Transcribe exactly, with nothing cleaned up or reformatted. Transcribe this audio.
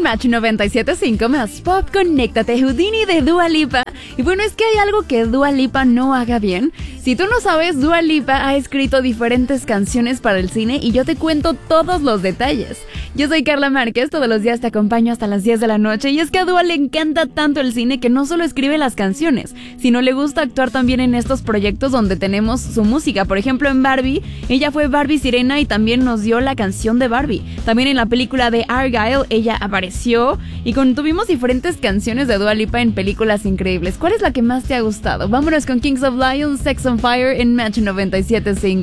Match noventa y siete punto cinco más pop, conéctate, Houdini de Dua Lipa. Y bueno, es que hay algo que Dua Lipa no haga bien. Si tú no sabes, Dua Lipa ha escrito diferentes canciones para el cine y yo te cuento todos los detalles. Yo soy Carla Márquez, todos los días te acompaño hasta las diez de la noche y es que a Dua le encanta tanto el cine que no solo escribe las canciones, sino le gusta actuar también en estos proyectos donde tenemos su música. Por ejemplo, en Barbie, ella fue Barbie Sirena y también nos dio la canción de Barbie. También en la película de Argyle ella apareció y con, tuvimos diferentes canciones de Dua Lipa en películas increíbles. ¿Cuál es la que más te ha gustado? Vámonos con Kings of Lion, Sex on Fire en Match noventa y siete punto cinco.